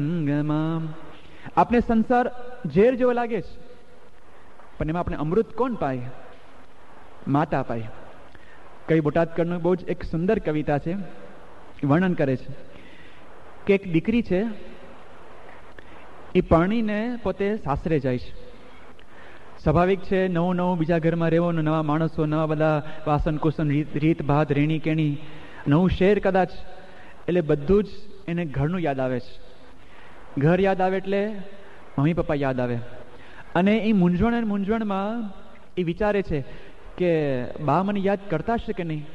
આપને સંસાર ઝેર જેવો લાગે છે, પણ એમાં આપણે અમૃત કોણ પાય? માતા પાય. કવિ બોટાદકરનું બહુ જ એક સુંદર કવિતા છે, વર્ણન કરે છે કે એક દીકરી છે, એ પરણીને પોતે સાસરે જાય છે. સ્વાભાવિક છે, નવું નવું બીજા ઘરમાં રહેવાનું, નવા માણસો, નવા બધા વાસન કુસન, રીત ભાત, રેણી કેણી, નવું શહેર કદાચ, એટલે બધું જ એને ઘરનું યાદ આવે છે. ઘર યાદ આવે એટલે મમ્મી પપ્પા યાદ આવે. અને એ મૂંઝવણમાં એ વિચારે છે કે બા મને યાદ કરતા હશે કે નહીં,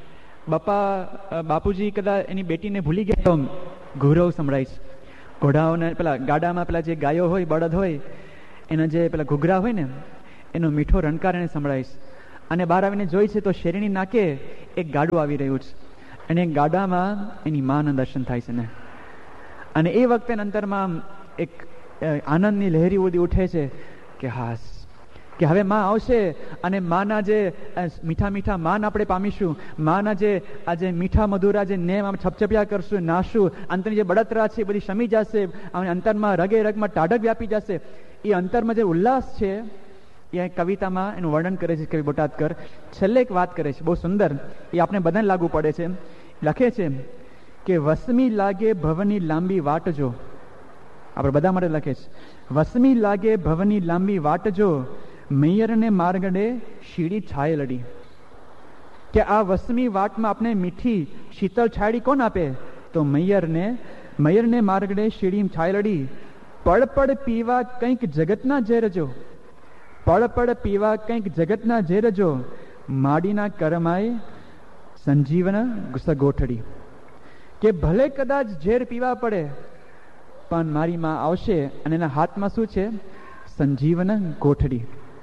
બાપુજી કદાચ એની બેટીને ભૂલી ગયા. તો ગૌરવ સંભળાય છે. ઘોડાઓને પેલા ગાડામાં પેલા જે ગાયો હોય, બળદ હોય, એના જે પેલા ઘૂઘરા હોય ને, એનો મીઠો રણકાર એને સંભળાય છે. અને બહાર આવીને જોઈ છે તો શેરણી નાકે એક ગાડું આવી રહ્યું છે, અને ગાડામાં એની માના દર્શન થાય છે ને. અને એ વખતે અંતરમાં એક આનંદની લહેરી ઉઠે છે કે હાસ, કે હવે માં આવશે અને માના જે મીઠા મીઠા માન આપણે પામીશું, માના જે આજે મીઠા મધુરા જે નેમ આમ છપછપિયા કરશું, નાશું, અંતરની જે બળતરા છે એ બધી શમી જશે, અંતરમાં રગે રગમાં ટાઢક વ્યાપી જશે. એ અંતરમાં જે ઉલ્લાસ છે એ કવિતામાં એનું વર્ણન કરે છે કવિ બોટાદકર. છેલ્લે એક વાત કરે છે બહુ સુંદર, એ આપણે બધાને લાગુ પડે છે. લખે છે કે વસમી લાગે ભવની લાંબી વાટ જો, આપણે બધા માટે લખે છે, વસમી લાગે ભવની લાંબી વાટ જો, મૈયરને માર્ગડે શીડી છાય લડી. કે આ વસમી વાટમાં આપણે મીઠી શીતળ છાયડી કોણ આપે? તો મૈયરને માર્ગડે શીડી છાય લડી. પળ પળ પીવા કંઈક જગતના ઝેર જો, પળ પળ પીવા કંઈક જગતના ઝેર જો, માડીના કરમાય સંજીવન ગોઠડી. કે ભલે કદાચ ઝેર પીવા પડે, પણ મારી માં આવશે અને એના હાથમાં શું છે? સંજીવન ગોઠડી.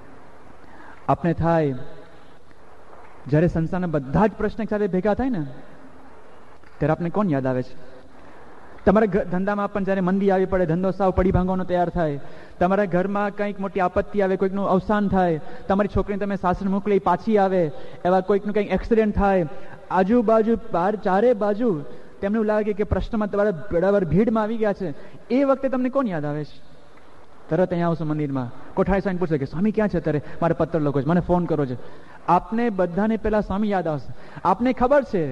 આપણે થાય જ્યારે સંસારના બધા જ પ્રશ્ન સાથે ભેગા થાય ને, ત્યારે આપણે કોણ યાદ આવે છે? તમારા ધંધામાં પણ જ્યારે મંદી આવી પડે, ધંધો સાવ પડી ભાંગવાનો તૈયાર થાય, તમારા ઘરમાં કંઈક મોટી આપત્તિ આવે, કોઈકનું અવસાન થાય, તમારી છોકરીને તમે સાસરે મોકલી પાછી આવે, એવા કોઈકનું કંઈક એક્સિડન્ટ થાય, આજુબાજુ ચારે બાજુ તેમને એવું લાગે કે પ્રશ્નમાં તમારા બરાબર ભીડમાં આવી ગયા છે, એ વખતે તમને કોણ યાદ આવે છે? તરત અહીંયા આવશો મંદિરમાં, કોઠારી સાહેબ પૂછે કે સ્વામી ક્યાં છે? ત્યારે મારે પત્ર લખો છે, મને ફોન કરો છે. આપને બધાને પેલા સ્વામી યાદ આવશે. આપને ખબર છે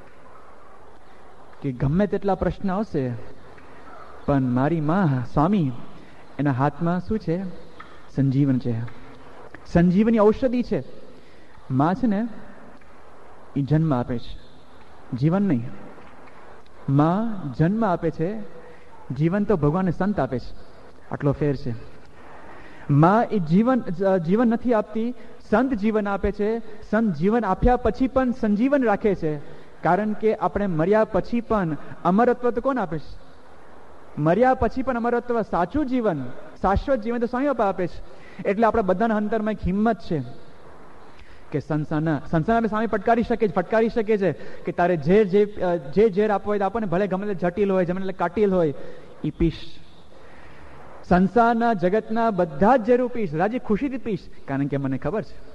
કે ગમે તેટલા પ્રશ્ન આવશે, પણ મારી માં સ્વામી, એના હાથમાં શું છે? સંજીવન છે, સંજીવની ઔષધિ છે. માં છે ને એ જન્મ આપે છે, જીવન નહીં. માં જન્મ આપે છે, જીવન તો ભગવાન સંત આપે છે. આટલો ફેર છે. માં એ જીવન નથી આપતી, સંત જીવન આપે છે. સંત જીવન આપ્યા પછી પણ સંજીવન રાખે છે, કારણ કે આપણે મર્યા પછી પણ અમરત્વ તો કોણ આપે છે? મર્યા પછી પણ અમરત્વ, સાચું જીવન, શાશ્વત જીવન તો સ્વામી બાપા આપે છે. એટલે આપણા બધાના અંતરમાં એક હિંમત છે કે સંસારના સ્વામી ફટકારી શકે છે કે તારે જે ઝેર આપવો હોય તો આપણને, ભલે ગમે તે જટિલ હોય, ગમે તે કાટિલ હોય, એ પીશ. સંસારના જગતના બધા જ ઝેરો પીશ, રાજી ખુશીથી પીશ, કારણ કે મને ખબર છે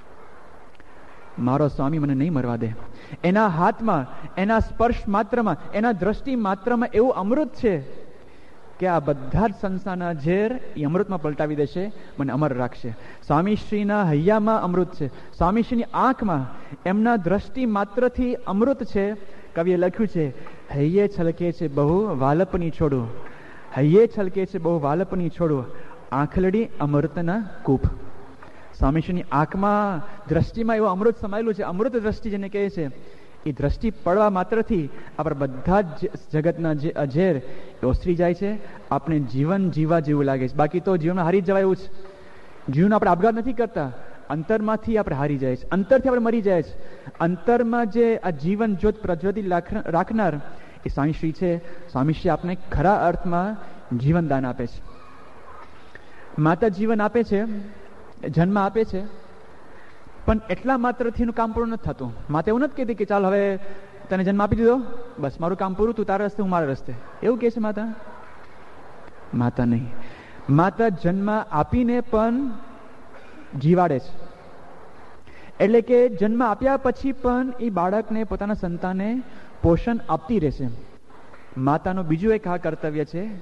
મારો સ્વામી મને નહીં મરવા દે. એના હાથમાં, એના સ્પર્શ માત્રમાં, એના દ્રષ્ટિ માત્રમાં એવું અમૃત છે કે આ બધા જ સંસારના ઝેર એ અમૃતમાં પલટાવી દેશે, મને અમર રાખશે. સ્વામીશ્રીના હૈયામાં અમૃત છે, સ્વામીશ્રીની આંખમાં, એમના દ્રષ્ટિ માત્રથી અમૃત છે. કવિએ લખ્યું છે, હૈયે છલકે છે બહુ વાલપની છોડું, હૈયે છલકે છે બહુ વાલપની છોડું, આંખલડી અમૃતના કૂપ. સ્વામીશ્રીની આંખમાં, દ્રષ્ટિમાં એવું અમૃત સમાયેલું છે. અમૃત દ્રષ્ટિ જેને કહે છે, એ દ્રષ્ટિ પડવા માત્રથી આપણા બધા જ જગતના જે ઝેર એ ઓસરી જાય છે. આપણે જીવન જીવા જેવું લાગે છે. બાકી તો જીવનમાં હારી જવાય એવું છે. જીવન આપણે આપઘાત નથી કરતા, અંતરમાંથી આપણે હારી જાય છે, અંતરથી આપણે મરી જાય છે. અંતરમાં જે આ જીવન જ્યોત પ્રજ્વલિત રાખનાર એ સ્વામીશ્રી છે. સ્વામીશ્રી આપણે ખરા અર્થમાં જીવન દાન આપે છે. માતા જીવન આપે છે, જન્મ આપે છે, પણ એટલા માત્રથી એનું કામ પૂરું નથી થતું. માતા એવું નથી કહેતી કે ચાલ હવે તને જન્મ આપી દીધો, બસ મારું કામ પૂરું, તું તારા રસ્તે, હું મારા રસ્તે, એવું કહે છે માતા? માતા નહીં. માતા જન્મ આપીને પણ જીવાડે છે. એટલે કે જન્મ આપ્યા પછી પણ એ બાળકને, પોતાના સંતાનને પોષણ આપતી રહેશે. માતાનું બીજું એક આ કર્તવ્ય છે,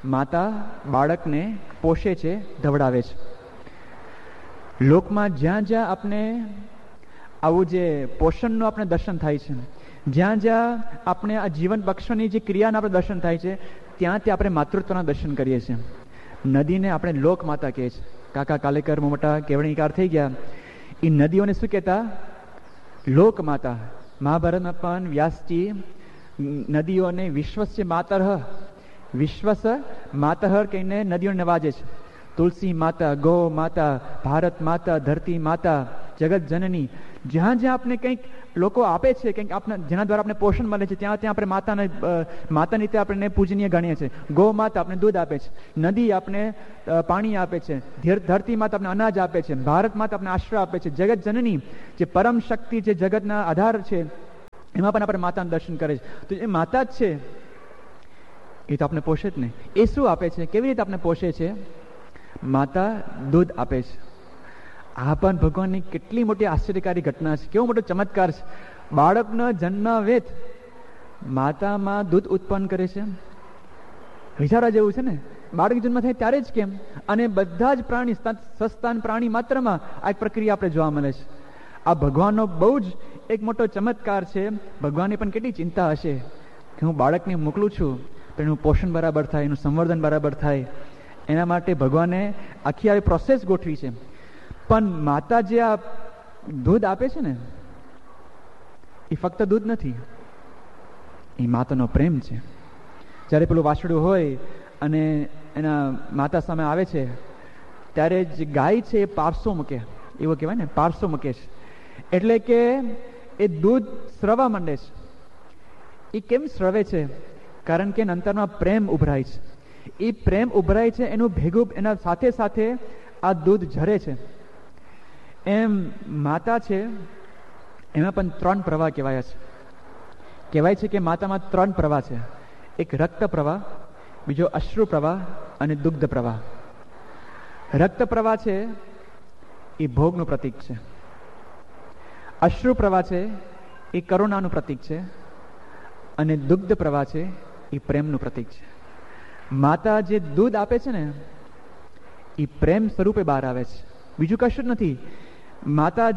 માતા બાળકને પોષે છે, ધવડાવે છે. લોકમાં જ્યાં જ્યાં આપણે આવું જે પોષણનું આપણે દર્શન થાય છે, જ્યાં જ્યાં આપણે આ જીવન બક્ષવાની જે ક્રિયાના આપણે દર્શન થાય છે, ત્યાં ત્યાં આપણે માતૃત્વના દર્શન કરીએ છીએ. નદીને આપણે લોક માતા કહે છે. કાકા કાલેકર મોટા કેવણીકાર થઈ ગયા. એ નદીઓને શું કહેતા? લોક માતા. મહાભારતમાં પણ વ્યાસજી નદીઓને વિશ્વસ્ય માતરહ, વિશ્વસ માતર કહીને નદીઓને નવાજે છે. તુલસી માતા, ગૌ માતા, ભારત માતા, ધરતી માતા, જગત જનની. જ્યાં જ્યાં આપણે કંઈક લોકો આપે છે, કંઈક આપણે જેના દ્વારા આપણે પોષણ મળે છે, ત્યાં ત્યાં આપણે માતાની રીતે આપણે પૂજનીય ગણીએ છીએ. ગૌ માતા આપણે દૂધ આપે છે, નદી આપણે પાણી આપે છે, ધરતી માતા આપણે અનાજ આપે છે, ભારત માતા આપણે આશ્રય આપે છે, જગત જનની જે પરમ શક્તિ, જે જગતના આધાર છે, એમાં પણ આપણે માતાનું દર્શન કરે છે. તો એ માતા જ છે, એ તો આપણે પોષે જ નહીં. એ શું આપે છે? કેવી રીતે આપણે પોષે છે? માતા દૂધ આપે છે. આ પણ ભગવાનની કેટલી મોટી આશ્ચર્યકારી ઘટના છે, કેવો મોટો ચમત્કાર છે. બાળકનો જન્મ વેત માતામાં દૂધ ઉત્પન્ન કરે છે. વિચારવા જેવું છે ને. બાળક જન્મ થાય ત્યારે જ કેમ? અને બધા જ પ્રાણી, સસ્તાન પ્રાણી માત્રમાં આ એક પ્રક્રિયા આપણે જોવા મળે છે. આ ભગવાનનો બહુ જ એક મોટો ચમત્કાર છે. ભગવાનની પણ કેટલી ચિંતા હશે કે હું બાળકને મોકલું છું તો એનું પોષણ બરાબર થાય, એનું સંવર્ધન બરાબર થાય. એના માટે ભગવાને આખી આવી પ્રોસેસ ગોઠવી છે. પણ માતા જે આ દૂધ આપે છે ને, એ ફક્ત દૂધ નથી, એ માતાનો પ્રેમ છે. જ્યારે પેલું વાછડું હોય અને એના માતા સામે આવે છે, ત્યારે જે ગાય છે એ પારસો મૂકે, એવું કહેવાય ને, પારસો મૂકે છે. એટલે કે એ દૂધ સ્રવવા માંડે છે. એ કેમ સ્રવે છે? કારણ કે અંતરમાં પ્રેમ ઉભરાય છે. એ પ્રેમ ઉભરાય છે, એનું ભેગું એના સાથે સાથે આ દૂધ ઝરે છે. એમ માતા છે, એમાં પણ 3 પ્રવાહ કહેવાય છે. કહેવાય છે કે માતામાં 3 પ્રવાહ છે. એક રક્ત પ્રવાહ, બીજો અશ્રુ પ્રવાહ અને દુગ્ધ પ્રવાહ. રક્ત પ્રવાહ છે એ ભોગનું પ્રતીક છે. અશ્રુ પ્રવાહ છે એ કરુણાનું પ્રતીક છે. અને દુગ્ધ પ્રવાહ છે એ પ્રેમનું પ્રતીક છે. માતા જે દૂધ આપે છે ને, એ પ્રેમ સ્વરૂપે બહાર આવે છે, બીજું કશું જ નથી. માતા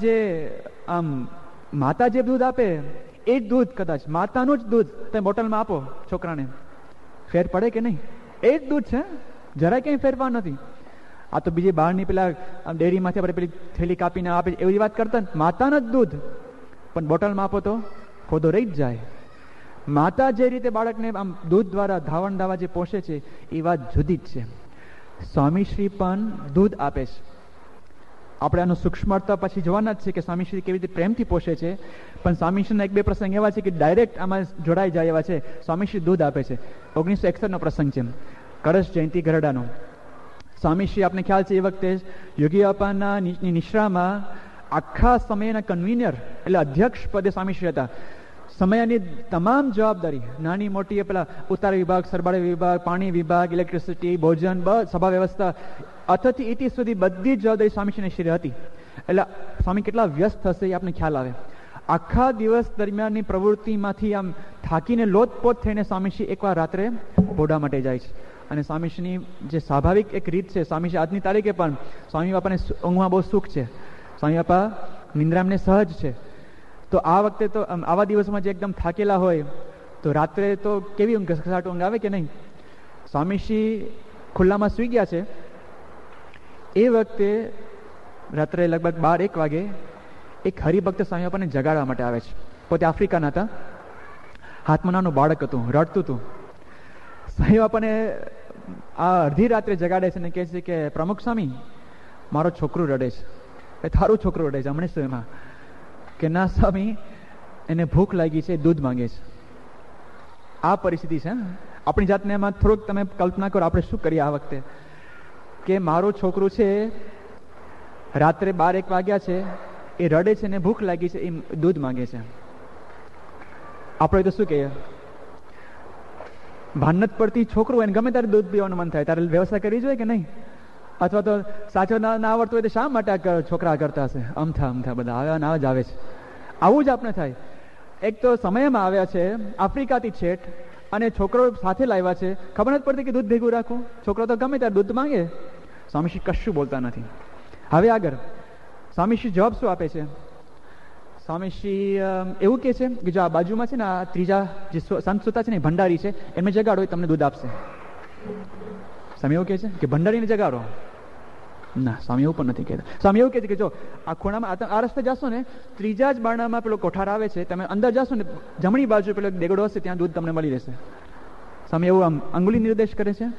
જે દૂધ આપે એ જ દૂધ, કદાચ માતાનું જ દૂધ તમે બોટલમાં આપો છોકરાને, ફેર પડે કે નહીં? એ જ દૂધ છે, જરાય કંઈ ફેરફાર નથી. આ તો બીજી બહારની પેલા ડેરીમાંથી આપણે પેલી થેલી કાપીને આપે એવી વાત કરતા, માતાનું જ દૂધ પણ બોટલમાં આપો તો ખોદો રહી જ જાય. માતા જે રીતે બાળકને આમ દૂધ દ્વારા ધાવણ ધાવા જે પોષે છે, એ વાત જુદી જ છે. સ્વામીશ્રી પણ દૂધ આપે છે. આપણે આનું સૂક્ષ્મતા પછી જોવાના જ છે કે સ્વામીશ્રી કેવી રીતે પ્રેમથી પોષે છે. પણ સ્વામીશ્રીના 1-2 પ્રસંગ એવા છે કે ડાયરેક્ટ આમાં જોડાઈ જાય એવા છે. સ્વામીશ્રી દૂધ આપે છે. 1961નો પ્રસંગ છે, કળશ જયંતિ ગરડાનો. સ્વામીશ્રી આપને ખ્યાલ છે, એ વખતે યોગી બાપાના નિશ્રામાં આખા સમયના કન્વીનર એટલે અધ્યક્ષ પદે સ્વામીશ્રી હતા. સમયની તમામ જવાબદારી, નાની મોટી પેલા ઉતાર વિભાગ, સરબાડી વિભાગ, પાણી વિભાગ, ઇલેક્ટ્રિસિટી, ભોજન, સભા વ્યવસ્થા, અથથી ઇતિ સુધી બધી જ જવાબદારી સ્વામીશ્રીને શિરે હતી. એટલે સ્વામી કેટલા વ્યસ્ત હશે એ આપણે ખ્યાલ આવે. આખા દિવસ દરમિયાનની પ્રવૃત્તિમાંથી આમ થાકીને લોતપોત થઈને સ્વામીશ્રી એકવાર રાત્રે પોઢા માટે જાય છે. અને સ્વામીશ્રીની જે સ્વાભાવિક એક રીત છે, સ્વામીશ્રી આજની તારીખે પણ સ્વામી બાપાને ઊંઘમાં બહુ સુખ છે. સ્વામી બાપા નિંદ્રા એમને સહજ છે. તો આ વખતે તો આવા દિવસોમાં જે એકદમ થાકેલા હોય તો રાત્રે તો કેવી ઊંઘ, ઘસઘસાટ ઊંઘ આવે કે નહીં? સ્વામીશ્રી ખુલ્લામાં સૂઈ ગયા છે. એ વખતે રાત્રે લગભગ 12-1 વાગે એક હરિભક્ત સ્વામી બાપાને જગાડવા માટે આવે છે. પોતે આફ્રિકાના હતા. હાથમાં નાનું બાળક હતું, રડતું હતું. સ્વામી બાપાને આ અડધી રાત્રે જગાડે છે અને કહે છે કે પ્રમુખ સ્વામી, મારો છોકરું રડે છે. તારું છોકરું રડે છે હમણાં શું એમાં? કે ના સ્વામી, એને ભૂખ લાગી છે, દૂધ માંગે છે. આ પરિસ્થિતિ છે. આપણી જાતને એમાં થોડુંક તમે કલ્પના કરો, આપણે શું કરીએ આ વખતે? કે મારું છોકરું છે, રાત્રે 12-1 વાગ્યા છે, એ રડે છે ને ભૂખ લાગી છે, એ દૂધ માંગે છે. આપણે તો શું કહીએ? ભાન નથી પડતી, છોકરું એને ગમે ત્યારે દૂધ પીવાનું મન થાય, તારે વ્યવસ્થા કરવી જોઈએ કે નહીં? અથવા તો સાચો ના આવડતું હોય તો શા માટે છોકરા કરતા હશે? અમથા બધા આવ્યા જ આવે છે. આવું જ આપણે થાય. એક તો સમયમાં આવ્યા છે આફ્રિકાથી છેટ, અને છોકરો સાથે લાવ્યા છે, ખબર નથી પડતી કે દૂધ ભેગું રાખવું. છોકરો તો ગમે ત્યારે દૂધ માંગે. સ્વામીશ્રી કશું બોલતા નથી. હવે આગળ સ્વામીશ્રી જવાબ શું આપે છે? સ્વામીશ્રી એવું કહે છે કે જો આ બાજુમાં છે ને આ ત્રીજા જે સંત સુતા છે ને ભંડારી છે, એમને જગાડો, એ તમને દૂધ આપશે. સ્વામી એવું કહે છે કે ભંડારીને જગાડો? ના, સ્વામી એવું પણ નથી કહેતા. સ્વામી એવું કહે છે કે જો આ ખૂણામાં આ રસ્તે જશો ને, ત્રીજા જ બારણામાં પેલો કોઠાર આવે છે, તમે અંદર જશો ને જમણી બાજુ પેલો દેગડો હશે, ત્યાં દૂધ તમને મળી રહેશે. સ્વામી એવું આમ અંગુલી નિર્દેશ કરે છે.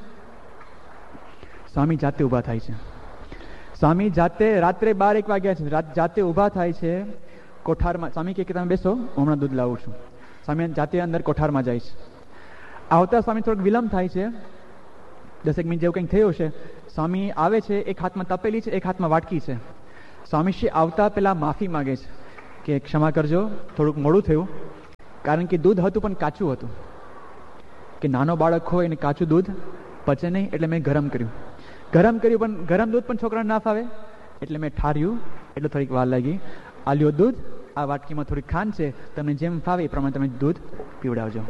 સ્વામી જાતે ઊભા થાય છે. સ્વામી જાતે રાત્રે 12-1 વાગ્યા છે, જાતે ઊભા થાય છે કોઠારમાં. સ્વામી કહે કે તમે બેસો, હું હમણાં દૂધ લાવું છું. સ્વામી જાતે અંદર કોઠારમાં જાય છે. આવતા સ્વામી થોડોક વિલંબ થાય છે, 10 મિનિટ જેવું કંઈક થયું છે. સ્વામી આવે છે, એક હાથમાં તપેલી છે, એક હાથમાં વાટકી છે. સ્વામીશ્રી આવતા પહેલા માફી માગે છે કે ક્ષમા કરજો, થોડુંક મોડું થયું, કારણ કે દૂધ હતું પણ કાચું હતું. કે નાનો બાળક હોય અને કાચું દૂધ પચે નહીં, એટલે મેં ગરમ કર્યું પણ ગરમ દૂધ પણ છોકરાને ના ફાવે, એટલે મેં ઠાર્યું, એટલે થોડીક વાર લાગી. આલ્યો દૂધ, આ વાટકીમાં થોડીક ખાંડ છે, તમને જેમ ફાવે એ પ્રમાણે તમે દૂધ પીવડાવજો.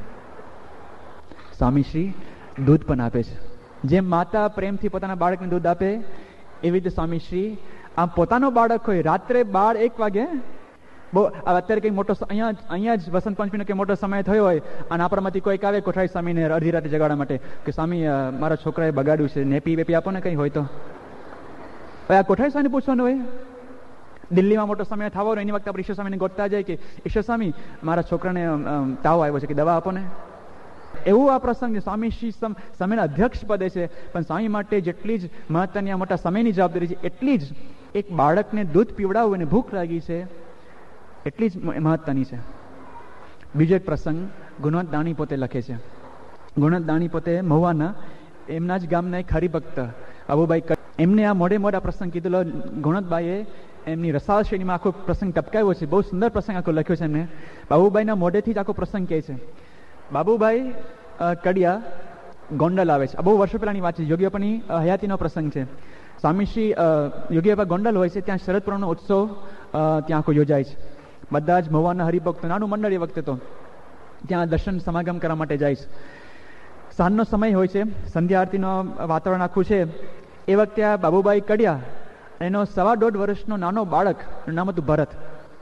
સ્વામીશ્રી દૂધ પણ આપે છે. જેમ માતા પ્રેમથી પોતાના બાળકને દૂધ આપે, એવી રીતે સ્વામીશ્રી આમ પોતાનો બાળક હોય, રાત્રે 12-1 વાગે, બહુ અત્યારે કંઈક મોટો અહીંયા જ વસંત પંચમીનો કંઈ મોટો સમય થયો હોય અને આપણામાંથી કોઈક આવે કોઠારી સ્વામીને અડધી રાતે જગાડવા માટે કે સ્વામી મારા છોકરાએ બગાડ્યું છે, નેપી વેપી આપો ને કંઈ હોય તો. હવે આ કોઠારી સ્વામીને પૂછવાનું હોય. દિલ્હીમાં મોટો સમય થવાનો હોય, એની વખતે આપણે ઈશ્વર સ્વામીને ગોતતા જાય કે ઈશ્વર સ્વામી મારા છોકરાને તાવ આવ્યો છે, કે દવા આપો ને. એવું આ પ્રસંગ છે. સ્વામીશ્રી સમયના અધ્યક્ષ પદે છે, પણ સ્વામી માટે જેટલી જ મહત્વની આ મોટા સમયની જવાબદારી છે, એટલી જ એક બાળકને દૂધ પીવડાવવું અને ભૂખ લાગી છે એટલી જ મહત્વની છે. બીજો એક પ્રસંગ ગુણવંત દાણી પોતે લખે છે. ગુણવંત દાણી પોતે મહુવાના, એમના જ ગામના એક હરિભક્ત બાબુભાઈ, એમને આ મોડે આ પ્રસંગ કીધેલો. ગુણવંતભાઈએ એમની રસાળ શ્રેણીમાં આખો પ્રસંગ ટપકાવ્યો છે. બહુ સુંદર પ્રસંગ આખો લખ્યો છે એમને. બાબુભાઈના મોઢેથી જ આખો પ્રસંગ કહે છે. બાબુભાઈ કડિયા ગોંડલ આવે છે. બહુ વર્ષો પહેલાની વાત છે, યોગીબાપાની હયાતીનો પ્રસંગ છે. સ્વામીશ્રી યોગીબાપા ગોંડલ હોય છે, ત્યાં શરદ પૂર્ણિમાનો ઉત્સવ ત્યાં આખો યોજાય છે. બધા જ મહુવાના હરિભક્તો, નાનું મંડળ એ વખતે તો, ત્યાં દર્શન સમાગમ કરવા માટે જાય છે. સાંજનો સમય હોય છે, સંધ્યા આરતીનો વાતાવરણ આખું છે. એ વખતે આ બાબુભાઈ કડિયા, એનો 1.5 વર્ષનો નાનો બાળક, એનું નામ હતું ભરત.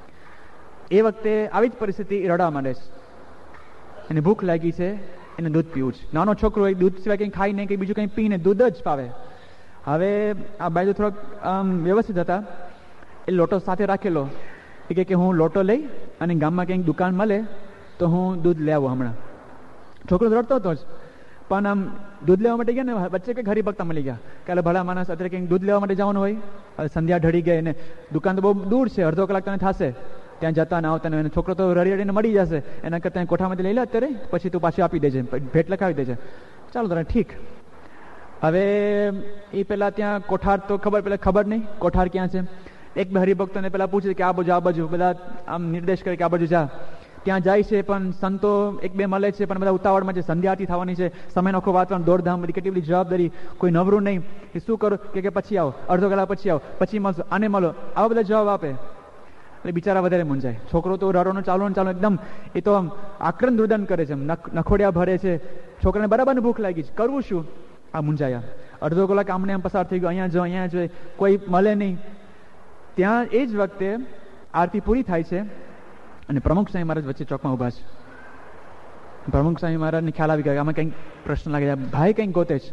એ વખતે આવી જ પરિસ્થિતિ રડવા માંડે છે. એને ભૂખ લાગી છે, એને દૂધ પીવું છે. નાનો છોકરો હોય, દૂધ સિવાય કંઈ ખાઈ નહીં, કંઈ બીજું કંઈ પીને દૂધ જ પાવે. હવે આ બાજુ થોડોક વ્યવસ્થિત હતા, એ લોટો સાથે રાખેલો. એ કહે કે હું લોટો લઈ અને ગામમાં કંઈક દુકાન મળે તો હું દૂધ લઈ આવું હમણાં. છોકરો રડતો હતો જ, પણ આમ દૂધ લેવા માટે ગયા ને વચ્ચે કંઈક હરિભક્ત મળી ગયા. કાલે ભલા માણસ અત્યારે કંઈક દૂધ લેવા માટે જવાનું હોય, હવે સંધ્યા ઢળી ગઈ ને દુકાન તો બહુ દૂર છે, અડધો કલાક તને થશે ત્યાં જતા ને આવતા ને. છોકરો તો રડી રડીને મળી જશે, એના કરતાં કોઠામાંથી લઈ લે અત્યારે, પછી તું પાછી આપી દેજે, ભેટ લખાવી દેજે. ચાલો તારે ઠીક. હવે એ પેલા ત્યાં કોઠાર તો ખબર નહીં કોઠાર ક્યાં છે. એક બે હરિભક્તોને પેલા પૂછે કે આ બાજુ, બધા આમ નિર્દેશ કરે કે આ બાજુ જા. ત્યાં જાય છે, પણ સંતો 1-2 મળે છે, પણ બધા ઉતાવળમાં છે, સંધ્યા આરતી થવાની છે, સમયનો આખો વાતાવરણ, દોડધામ, બધી કેટલી બધી જવાબદારી, કોઈ નવરું નહીં. કે શું કરું? કે પછી આવો, અડધો કલાક પછી આવો, પછી મળશો, આને મળો, આવા બધા જવાબ આપે. એટલે બિચારા વધારે મૂંઝાય. છોકરો તો રડવાનું ચાલુ એકદમ, એ તો આમ આક્રંદ રુદન કરે છે, નખોડિયા ભરે છે. છોકરાને બરાબરની ભૂખ લાગી છે, કરવું શું? આ મૂંઝાયા. અડધો કલાક આમને આમ પસાર થઈ ગયો, અહીંયા જો કોઈ મળે નહીં. ત્યાં એ જ વખતે આરતી પૂરી થાય છે અને પ્રમુખ સ્વામી મહારાજ વચ્ચે ચોકમાં ઊભા છે. પ્રમુખ સ્વામી મહારાજને ખ્યાલ આવી ગયો, આમાં કંઈક પ્રશ્ન લાગે, ભાઈ કંઈક ગોતે છે.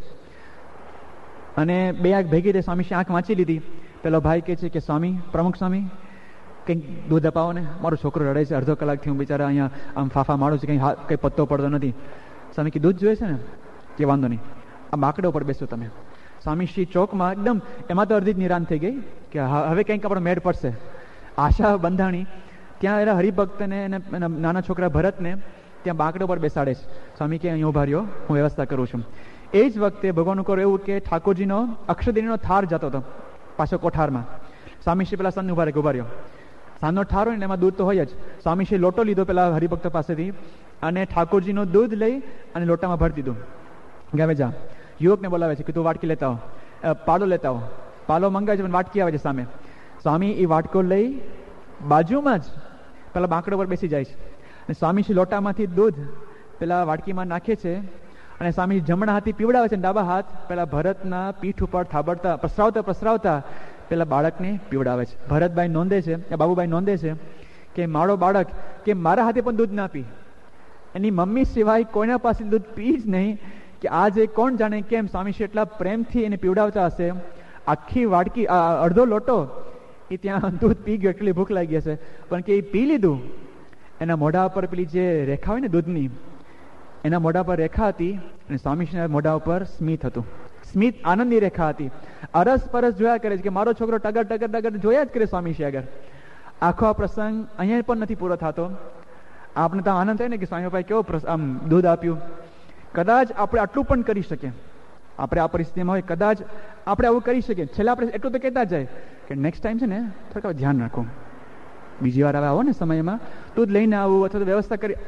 અને બે આંખ ભેગી થઈ, સ્વામી આંખ વાંચી લીધી. પેલો ભાઈ કહે છે કે સ્વામી, પ્રમુખ સ્વામી, કંઈક દૂધ અપાવો ને, મારો છોકરો રડે છે, અડધો કલાકથી હું બિચારા અહીંયા આમ ફાફા મારું છું, કંઈ પત્તો પડતો નથી. સ્વામી કે દૂધ જોઈએ છે ને? કે વાંધો નહીં, આ બાકડો પર બેસો તમે. સ્વામીશ્રી ચોકમાં એકદમ, એમાં તો અડધી જ નિરાન થઈ ગઈ કે હવે કંઈક આપણો મેળ પડશે. આશા બંધાણી. ત્યાં એના હરિભક્તને અને નાના છોકરા ભરતને ત્યાં બાકડો પર બેસાડે છે. સ્વામી કે અહીં ઉભા રહ્યો, હું વ્યવસ્થા કરું છું. એ જ વખતે ભગવાનનું કરો એવું કે ઠાકોરજીનો અક્ષદેવીનો થાર જતો હતો પાછો કોઠારમાં. સ્વામીશ્રી પેલા સંત ઉભા રહ્યો. સાંજનો ઠાર હોય ને એમાં દૂધ તો હોય જ. સ્વામીશ્રી લોટો લીધો પેલા હરિભક્ત પાસેથી અને ઠાકોરજીનું દૂધ લઈ અને લોટામાં ભરી દીધું. હવે જા. યુવકને બોલાવે છે કે તું વાટકી લેતા આવો, પાલો લેતા આવો. પાલો મંગાવે છે પણ વાટકી આવે છે સામે. સ્વામી એ વાટકો લઈ બાજુમાં જ પેલા બાંકડો પર બેસી જાય છે અને સ્વામીશ્રી લોટામાંથી દૂધ પેલા વાટકીમાં નાખે છે અને સ્વામી જમણા હાથથી પીવડાવે છે, ડાબા હાથ પેલા ભરતના પીઠ ઉપર થાબડતા પ્રસરાવતા પેલા બાળકને પીવડાવે છે. ભરતભાઈ નોંધે છે, બાબુભાઈ નોંધે છે કે મારો બાળક કે મારા હાથે પણ દૂધ ના પી, એની મમ્મી સિવાય કોઈના પાસે દૂધ પી જ નહીં, કે આજે કોણ જાણે કેમ સ્વામીશ્રી એટલા પ્રેમથી એને પીવડાવતા હશે. આખી વાડકી અડધો લોટો એ ત્યાં દૂધ પી ગયો, એટલી ભૂખ લાગી હશે, પણ કે એ પી લીધું. એના મોઢા ઉપર પેલી જે રેખા હોય ને દૂધની, એના મોઢા પર રેખા હતી અને સ્વામીશ્રીના મોઢા ઉપર સ્મિત હતું. સ્મિત આનંદની રેખા હતી. અરસ પરસ જોયા કરે છે કે મારો છોકરો ટગર ટગર ટગર જોયા જ કરે સ્વામીશ્રી આગળ. આખો આ પ્રસંગ અહીંયા પણ નથી પૂરો થતો. આપણે તો આનંદ થાય ને કે સ્વામીભાઈ કેવો આમ દૂધ આપ્યું. કદાચ આપણે આટલું પણ કરી શકીએ, આપણે આ પરિસ્થિતિમાં હોય કદાચ આપણે આવું કરી શકીએ. છેલ્લે આપણે એટલું તો કહેતા જાય કે નેક્સ્ટ ટાઈમ છે ને થોડુંક ધ્યાન રાખો, બીજી વાર હવે આવો ને સમયમાં દૂધ લઈને આવું અથવા તો વ્યવસ્થા કરી